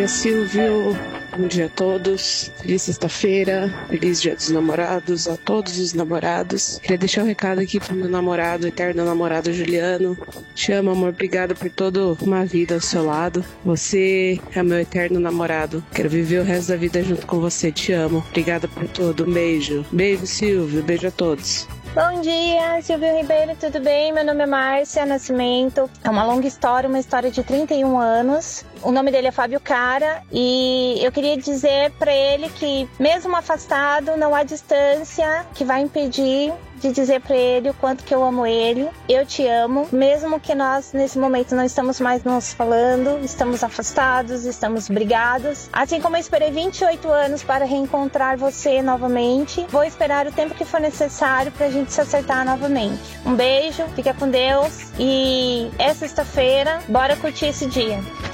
dia, Silvio. Bom dia a todos. Feliz sexta-feira. Feliz Dia dos Namorados a todos os namorados. Queria deixar um recado aqui pro meu namorado, eterno namorado Juliano. Te amo, amor. Obrigado por toda uma vida ao seu lado. Você é meu eterno namorado. Quero viver o resto da vida junto com você. Te amo. Obrigada por tudo. Um beijo. Beijo, Silvio. Beijo a todos. Bom dia, Silvio Ribeiro, tudo bem? Meu nome é Márcia Nascimento. É uma longa história, uma história de 31 anos. O nome dele é Fábio Cara e eu queria dizer para ele que, mesmo afastado, não há distância que vai impedir de dizer para ele o quanto que eu amo ele. Eu te amo, mesmo que nós nesse momento não estamos mais nos falando, estamos afastados, estamos brigados. Assim como eu esperei 28 anos para reencontrar você novamente, vou esperar o tempo que for necessário pra gente se acertar novamente. Um beijo, fica com Deus e é sexta-feira, bora curtir esse dia.